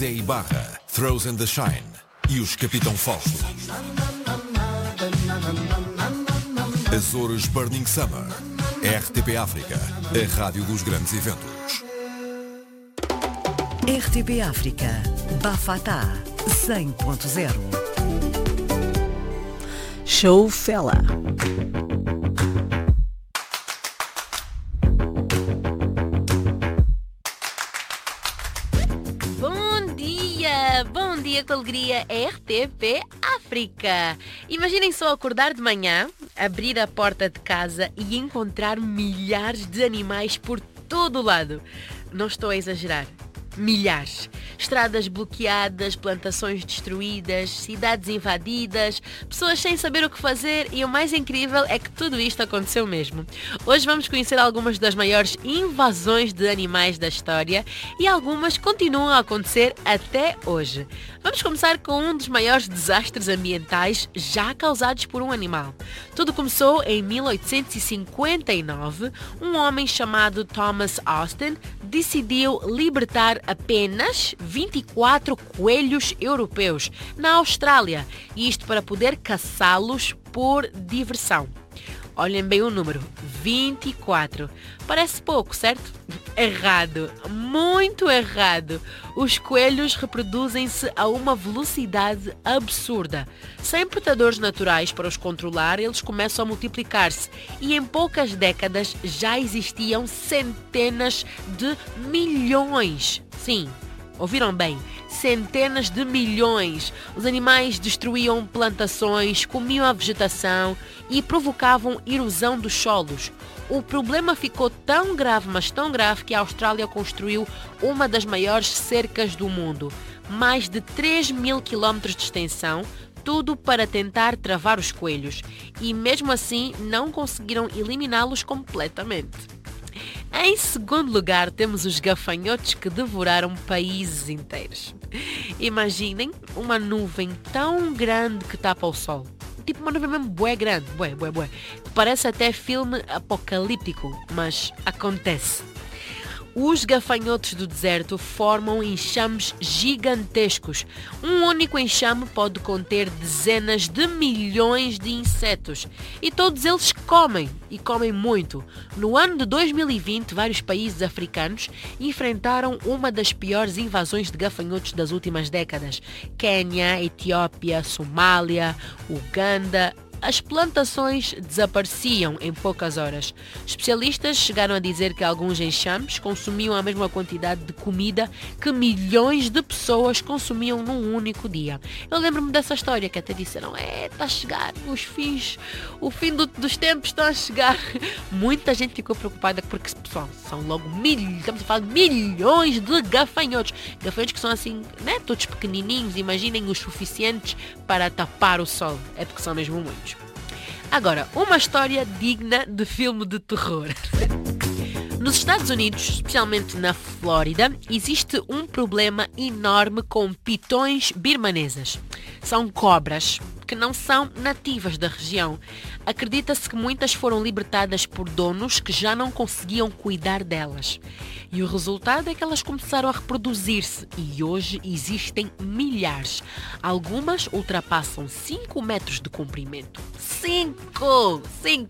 Zé Ibarra, Throws and the Shine e os Capitão Fausto. Açores Burning Summer. RTP África, a rádio dos grandes eventos. RTP África, Bafatá 100.0. Show Fela. Bom dia com alegria, RTP África. Imaginem só acordar de manhã, abrir a porta de casa e encontrar milhares de animais por todo o lado. Não estou a exagerar. Milhares. Estradas bloqueadas, plantações destruídas, cidades invadidas, pessoas sem saber o que fazer e o mais incrível é que tudo isto aconteceu mesmo. Hoje vamos conhecer algumas das maiores invasões de animais da história e algumas continuam a acontecer até hoje. Vamos começar com um dos maiores desastres ambientais já causados por um animal. Tudo começou em 1859. Um homem chamado Thomas Austin decidiu libertar apenas 24 coelhos europeus na Austrália, e isto para poder caçá-los por diversão. Olhem bem o número, 24. Parece pouco, certo? Errado, muito errado. Os coelhos reproduzem-se a uma velocidade absurda. Sem predadores naturais para os controlar, eles começam a multiplicar-se e em poucas décadas já existiam centenas de milhões. Sim, ouviram bem? Centenas de milhões. Os animais destruíam plantações, comiam a vegetação e provocavam erosão dos solos. O problema ficou tão grave, mas tão grave, que a Austrália construiu uma das maiores cercas do mundo. Mais de 3.000 quilómetros de extensão, tudo para tentar travar os coelhos. E mesmo assim não conseguiram eliminá-los completamente. Em segundo lugar, temos os gafanhotos que devoraram países inteiros. Imaginem uma nuvem tão grande que tapa o sol. Tipo uma nuvem mesmo bué grande, bué. Parece até filme apocalíptico, mas acontece. Os gafanhotos do deserto formam enxames gigantescos. Um único enxame pode conter dezenas de milhões de insetos. E todos eles comem, e comem muito. No ano de 2020, vários países africanos enfrentaram uma das piores invasões de gafanhotos das últimas décadas. Quênia, Etiópia, Somália, Uganda. As plantações desapareciam em poucas horas. Especialistas chegaram a dizer que alguns enxames consumiam a mesma quantidade de comida que milhões de pessoas consumiam num único dia. Eu lembro-me dessa história que até disseram, está a chegar o fim dos tempos está a chegar. Muita gente ficou preocupada porque, pessoal, são logo estamos a falar de milhões de gafanhotos. Gafanhotos que são assim, né, todos pequenininhos, imaginem os suficientes para tapar o sol. É porque são mesmo muitos. Agora, uma história digna de filme de terror. Nos Estados Unidos, especialmente na Flórida, existe um problema enorme com pitões birmanesas. São cobras que não são nativas da região. Acredita-se que muitas foram libertadas por donos que já não conseguiam cuidar delas. E o resultado é que elas começaram a reproduzir-se e hoje existem milhares. Algumas ultrapassam 5 metros de comprimento. 5!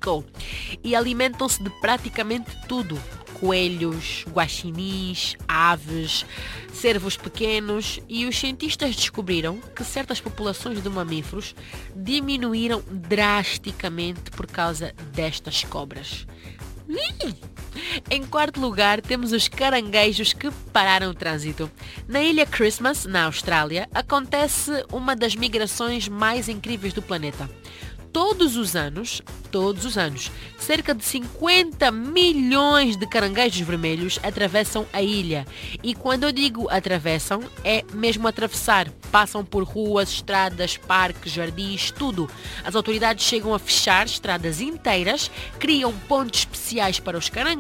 E alimentam-se de praticamente tudo. Coelhos, guaxinins, aves, cervos pequenos, e os cientistas descobriram que certas populações de mamíferos diminuíram drasticamente por causa destas cobras. Em quarto lugar, temos os caranguejos que pararam o trânsito. Na ilha Christmas, na Austrália, acontece uma das migrações mais incríveis do planeta. Todos os anos, cerca de 50 milhões de caranguejos vermelhos atravessam a ilha. E quando eu digo atravessam, é mesmo atravessar. Passam por ruas, estradas, parques, jardins, tudo. As autoridades chegam a fechar estradas inteiras, criam pontos especiais para os caranguejos